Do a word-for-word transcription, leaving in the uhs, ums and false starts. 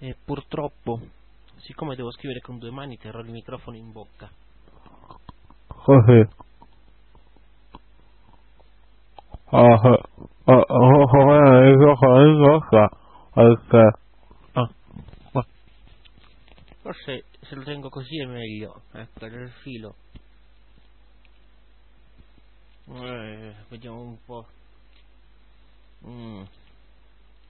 E purtroppo, siccome devo scrivere con due mani, terrò il microfono in bocca. Così. Ah, ah, ah, come il microfono in bocca, perché... Ah, ma... Forse se lo tengo così è meglio. Ecco, del filo. Eh, vediamo un po'. Mm.